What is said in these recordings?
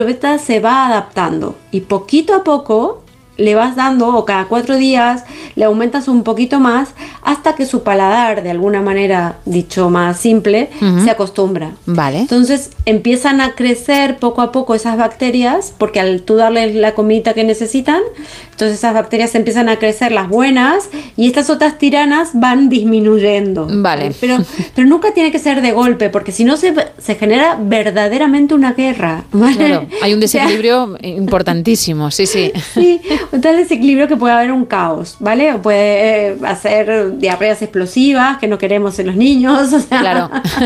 probeta se va adaptando y poquito a poco le vas dando, o cada 4 días le aumentas un poquito más hasta que su paladar, de alguna manera, dicho más simple, se acostumbra. Vale. Entonces empiezan a crecer poco a poco esas bacterias, porque al tú darles la comidita que necesitan, entonces esas bacterias empiezan a crecer, las buenas, y estas otras tiranas van disminuyendo. Vale. Pero nunca tiene que ser de golpe, porque si no se genera verdaderamente una guerra, ¿vale? Claro, hay un desequilibrio importantísimo, sí. Sí, un tal desequilibrio que puede haber un caos, ¿vale? O puede hacer diarreas explosivas que no queremos en los niños, o sea, claro.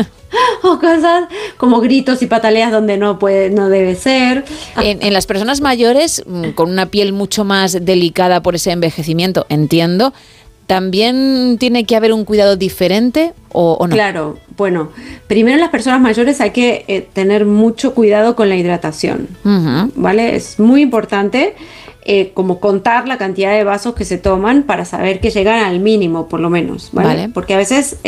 O cosas como gritos y pataleas donde no debe ser. En las personas mayores, con una piel mucho más delicada por ese envejecimiento, entiendo, ¿también tiene que haber un cuidado diferente o no? Claro, bueno, primero en las personas mayores hay que tener mucho cuidado con la hidratación, ¿vale? Es muy importante como contar la cantidad de vasos que se toman para saber que llegan al mínimo, por lo menos, ¿vale? Porque a veces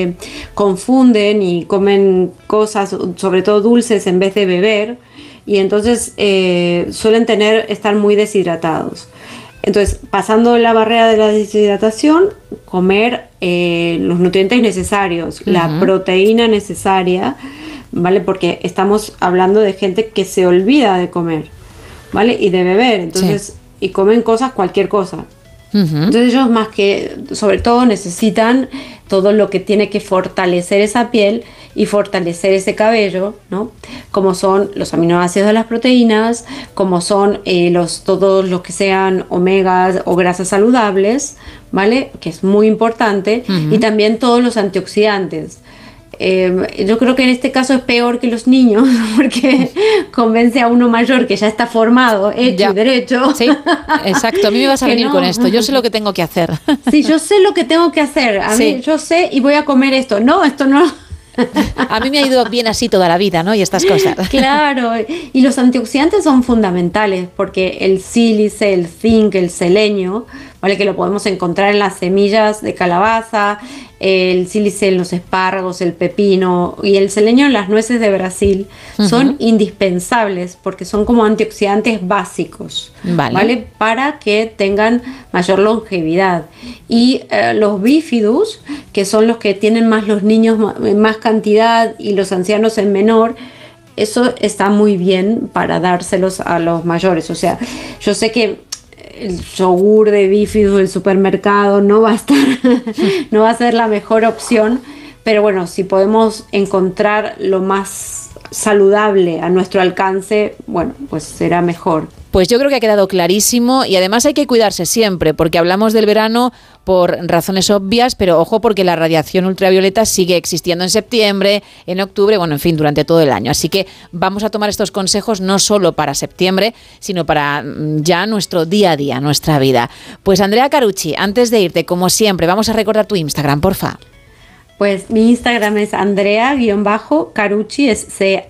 confunden y comen cosas, sobre todo dulces, en vez de beber, y entonces suelen estar muy deshidratados. Entonces, pasando la barrera de la deshidratación, comer los nutrientes necesarios, la proteína necesaria, ¿vale? Porque estamos hablando de gente que se olvida de comer, ¿vale? Y de beber, entonces, y comen cualquier cosa. Entonces ellos más que, sobre todo, necesitan todo lo que tiene que fortalecer esa piel y fortalecer ese cabello, ¿no? Como son los aminoácidos de las proteínas, como son todos los que sean omegas o grasas saludables, ¿vale? Que es muy importante, y también todos los antioxidantes. Yo creo que en este caso es peor que los niños, porque convence a uno mayor que ya está formado, hecho y derecho. Sí, exacto. A mí me vas a venir con esto. Yo sé lo que tengo que hacer. Sí, yo sé lo que tengo que hacer. Mí, yo sé y voy a comer esto. No, esto no. A mí me ha ido bien así toda la vida, ¿no? Y estas cosas. Claro, y los antioxidantes son fundamentales porque el sílice, el zinc, el selenio, ¿vale? Que lo podemos encontrar en las semillas de calabaza, el sílice en los espárragos, el pepino y el selenio en las nueces de Brasil, son indispensables porque son como antioxidantes básicos, ¿vale? Para que tengan mayor longevidad. Y los bífidus, que son los que tienen más los niños en más cantidad y los ancianos en menor, eso está muy bien para dárselos a los mayores. O sea, yo sé que el yogur de bífidus del supermercado no va a ser la mejor opción, pero bueno, si podemos encontrar lo más saludable a nuestro alcance, bueno, pues será mejor. Pues yo creo que ha quedado clarísimo y además hay que cuidarse siempre porque hablamos del verano por razones obvias, pero ojo porque la radiación ultravioleta sigue existiendo en septiembre, en octubre, bueno, en fin, durante todo el año. Así que vamos a tomar estos consejos no solo para septiembre, sino para ya nuestro día a día, nuestra vida. Pues Andrea Carucci, antes de irte, como siempre, vamos a recordar tu Instagram, porfa. Pues mi Instagram es Andrea_Carucci, es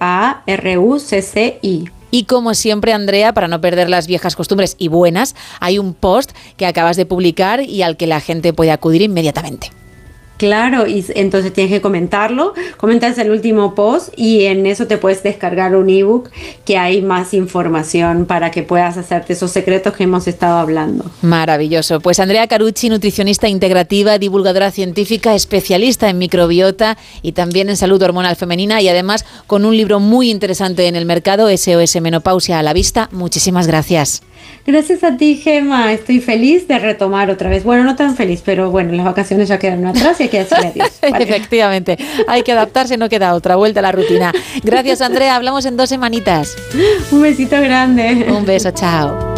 CARUCCI. Y como siempre, Andrea, para no perder las viejas costumbres y buenas, hay un post que acabas de publicar y al que la gente puede acudir inmediatamente. Claro, y entonces tienes que comentarlo, comentas el último post y en eso te puedes descargar un ebook que hay más información para que puedas hacerte esos secretos que hemos estado hablando. Maravilloso. Pues Andrea Carucci, nutricionista integrativa, divulgadora científica, especialista en microbiota y también en salud hormonal femenina y además con un libro muy interesante en el mercado, SOS Menopausia a la vista. Muchísimas gracias. Gracias a ti, Gemma. Estoy feliz de retomar otra vez. Bueno, no tan feliz, pero bueno, las vacaciones ya quedan atrás y hay que decirle adiós. Vale. Efectivamente, hay que adaptarse, no queda otra, vuelta a la rutina. Gracias, Andrea. Hablamos en 2 semanitas. Un besito grande. Un beso, chao.